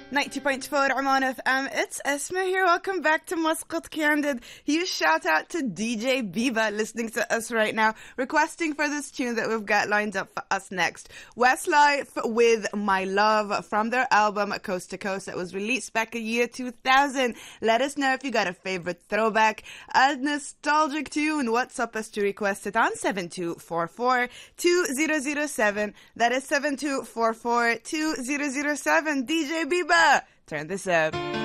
90.4 Oman FM. It's Esma here. Welcome back to Muscat Candid. Huge shout out to DJ Biba listening to us right now, requesting for this tune that we've got lined up for us next. Westlife with My Love from their album Coast to Coast that was released back in year 2000. Let us know if you got a favorite throwback, a nostalgic tune. WhatsApp us to request it on 7244-2007. That is 7244-2007. DJ Biba, turn this up.